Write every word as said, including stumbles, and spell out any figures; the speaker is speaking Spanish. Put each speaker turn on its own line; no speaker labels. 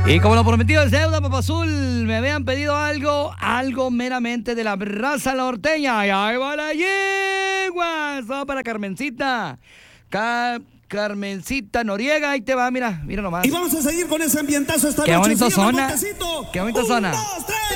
Y como lo prometido es deuda, Papá Azul, me habían pedido algo, algo meramente de la raza norteña. Y ahí va la yegua. Eso para Carmencita. Ca- Carmencita Noriega, ahí te va, mira, mira nomás.
Y vamos a seguir con ese ambientazo esta
Qué
noche.
bonito
Se llama
zona.
Montecito.
Qué bonita
Un,
zona.
dos, tres.